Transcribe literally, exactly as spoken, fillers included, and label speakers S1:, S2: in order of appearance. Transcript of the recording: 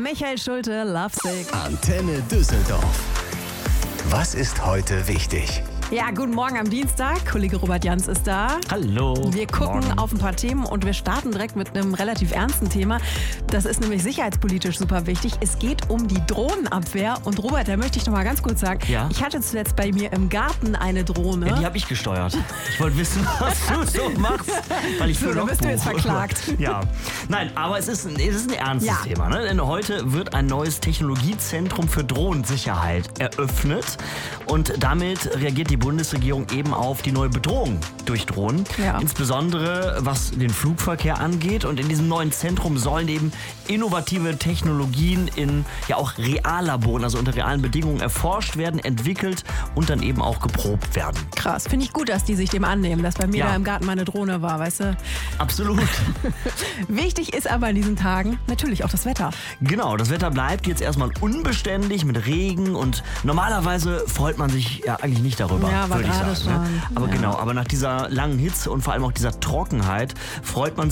S1: Michael Schulte, Lovesick.
S2: Antenne Düsseldorf. Was ist heute wichtig?
S1: Ja, guten Morgen am Dienstag. Kollege Robert Jans ist da.
S3: Hallo.
S1: Wir gucken
S3: Morgen.
S1: auf ein paar Themen und wir starten direkt mit einem relativ ernsten Thema. Das ist nämlich sicherheitspolitisch super wichtig. Es geht um die Drohnenabwehr. Und Robert, da möchte ich noch mal ganz kurz sagen,
S3: Ja?
S1: ich hatte zuletzt bei mir im Garten eine Drohne.
S3: Ja, die habe ich gesteuert. Ich wollte wissen, was du so machst. Weil ich
S1: So,
S3: für
S1: da bist du jetzt
S3: Logbuch-
S1: verklagt.
S3: Ja. Nein, aber es ist, ein- es ist ein ernstes
S1: Ja.
S3: Thema. Ne? Denn heute wird ein neues Technologiezentrum für Drohnensicherheit eröffnet. Und damit reagiert die Bundesregierung eben auf die neue Bedrohung durch Drohnen.
S1: Ja.
S3: Insbesondere was den Flugverkehr angeht. Und in diesem neuen Zentrum sollen eben innovative Technologien in ja auch Reallaboren, also unter realen Bedingungen erforscht werden, entwickelt und dann eben auch geprobt werden.
S1: Krass, finde ich gut, dass die sich dem annehmen, dass bei mir
S3: Ja.
S1: da im Garten meine Drohne war, weißt du.
S3: Absolut.
S1: Wichtig ist aber in diesen Tagen natürlich auch das Wetter.
S3: Genau, das Wetter bleibt jetzt erstmal unbeständig mit Regen und normalerweise freut man sich ja eigentlich nicht darüber,
S1: Ja, aber
S3: würde ich
S1: gerade
S3: sagen. Ne?
S1: schon.
S3: Aber
S1: Ja.
S3: genau, aber nach dieser langen Hitze und vor allem auch dieser Trockenheit freut man sich